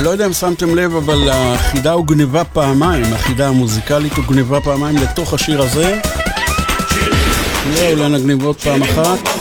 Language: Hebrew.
אני לא יודע אם שמתם לב, אבל החידה הוגנבה פעמיים, החידה המוזיקלית הוגנבה פעמיים לתוך השיר הזה. אולי נגניב עוד פעם אחת.